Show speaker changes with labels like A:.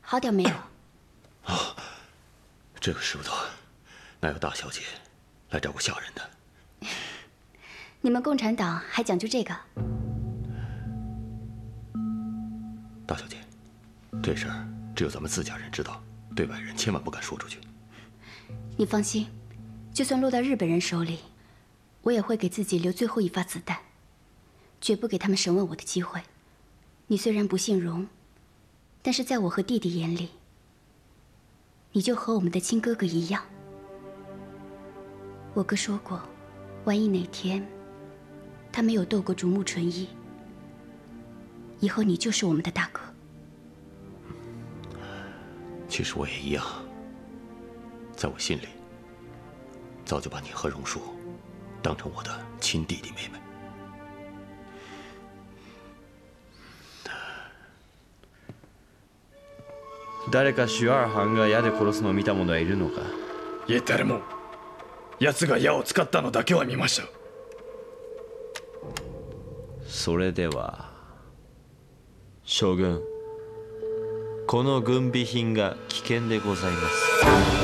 A: 好点没有？
B: 这个石头，哪有大小姐来照顾下人的？
A: 你们共产党还讲究这个？
B: 大小姐，这事儿只有咱们自家人知道，对外人千万不敢说出去。
A: 你放心，就算落到日本人手里，我也会给自己留最后一发子弹，绝不给他们审问我的机会。你虽然不姓荣，但是在我和弟弟眼里，你就和我们的亲哥哥一样。我哥说过，万一哪天他没有斗过竹木纯一，以后你就是我们的大哥。
B: 其实我也一样，在我心里，早就把你和榕树当成我的亲弟弟妹妹。
C: 誰かシュアーハンが矢で殺すのを見た者はいるのか？
D: いえ、誰も。奴が矢を使ったのだけは見ました。
C: それでは将軍、この軍備品が危険でございます。